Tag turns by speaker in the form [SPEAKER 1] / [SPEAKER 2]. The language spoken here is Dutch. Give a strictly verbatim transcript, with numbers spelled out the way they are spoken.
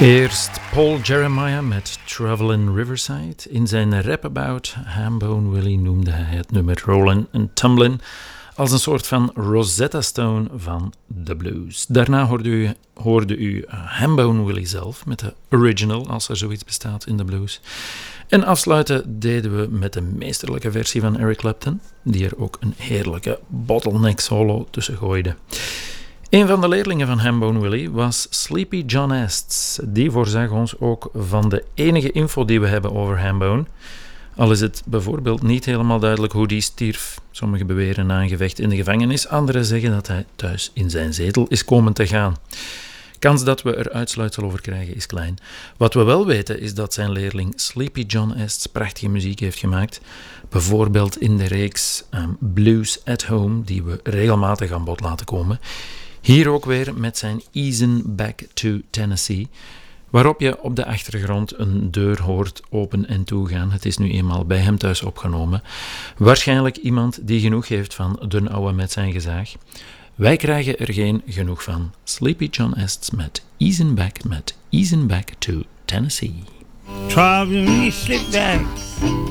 [SPEAKER 1] Eerst Paul Jeremiah met Trouble in Riverside. In zijn Rap About Hambone Willie noemde hij het nummer Rollin' and Tumblin' als een soort van Rosetta Stone van de blues. Daarna hoorde u, hoorde u Hambone Willie zelf met de original, als er zoiets bestaat in de blues. En afsluiten deden we met de meesterlijke versie van Eric Clapton, die er ook een heerlijke bottleneck solo tussen gooide. Een van de leerlingen van Hambone Willie was Sleepy John Estes. Die voorzag ons ook van de enige info die we hebben over Hambone. Al is het bijvoorbeeld niet helemaal duidelijk hoe die stierf. Sommigen beweren na een gevecht in de gevangenis, anderen zeggen dat hij thuis in zijn zetel is komen te gaan. Kans dat we er uitsluitsel over krijgen is klein. Wat we wel weten is dat zijn leerling Sleepy John Estes prachtige muziek heeft gemaakt. Bijvoorbeeld in de reeks um, Blues at Home, die we regelmatig aan bod laten komen. Hier ook weer met zijn Easin' Back to Tennessee, waarop je op de achtergrond een deur hoort open en toegaan. Het is nu eenmaal bij hem thuis opgenomen. Waarschijnlijk iemand die genoeg heeft van de ouwe met zijn gezaag. Wij krijgen er geen genoeg van. Sleepy John Estes met Easin' Back met Easin' Back to Tennessee.
[SPEAKER 2] Trouble me, slip back.